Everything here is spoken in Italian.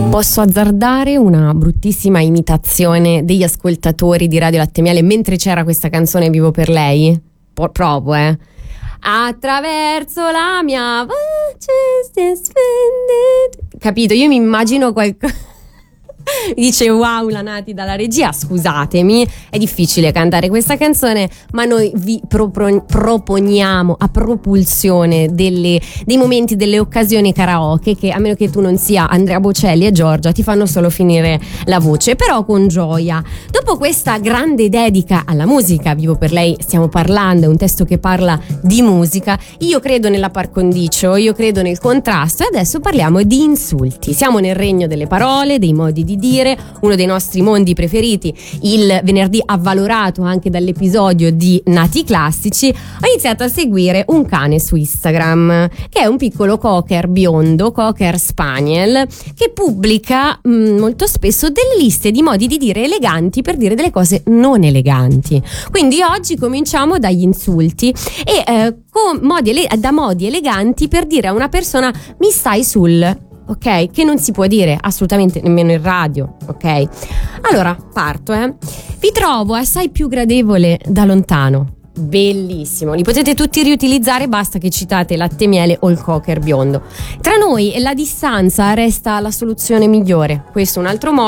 Posso azzardare una bruttissima imitazione degli ascoltatori di Radio Latte Miele mentre c'era questa canzone Vivo per lei? Provo, attraverso la mia voce capito? Io mi immagino qualcosa. Dice wow la Nati dalla regia, scusatemi, è difficile cantare questa canzone, ma noi vi proponiamo a propulsione dei momenti, delle occasioni karaoke che, a meno che tu non sia Andrea Bocelli e Giorgia, ti fanno solo finire la voce, però con gioia. Dopo questa grande dedica alla musica, Vivo per lei, stiamo parlando, è un testo che parla di musica, io credo nella par condicio, io credo nel contrasto, e adesso parliamo di insulti. Siamo nel regno delle parole, dei modi di dire, uno dei nostri mondi preferiti. Il venerdì, avvalorato anche dall'episodio di Nati Classici, ho iniziato a seguire un cane su Instagram che è un piccolo cocker biondo, cocker spaniel, che pubblica molto spesso delle liste di modi di dire eleganti per dire delle cose non eleganti. Quindi oggi cominciamo dagli insulti e da modi eleganti per dire a una persona mi stai sul, ok? Che non si può dire assolutamente nemmeno in radio, ok? Allora, parto, Vi trovo assai più gradevole da lontano. Bellissimo, li potete tutti riutilizzare, basta che citate Latte Miele o il cocker biondo. Tra noi e la distanza resta la soluzione migliore. Questo è un altro modo